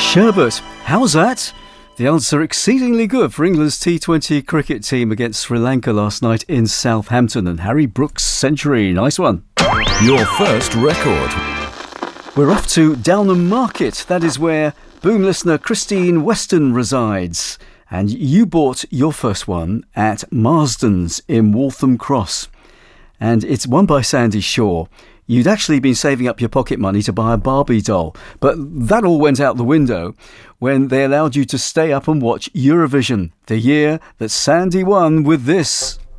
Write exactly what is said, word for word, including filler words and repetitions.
Sherbet, how's that? The answer exceedingly good for England's T twenty cricket team against Sri Lanka last night in Southampton, and Harry Brooks' century. Nice one. Your first record. We're off to Downham Market. That is where Boom listener Christine Weston resides. And you bought your first one at Marsden's in Waltham Cross. And it's won by Sandy Shaw. You'd actually been saving up your pocket money to buy a Barbie doll, but that all went out the window when they allowed you to stay up and watch Eurovision, the year that Sandy won with this.